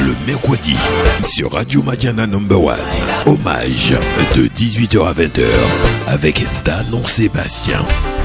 le mercredi sur Radio Madiana Number One. Hommage de 18h à 20h avec Danon Sébastien.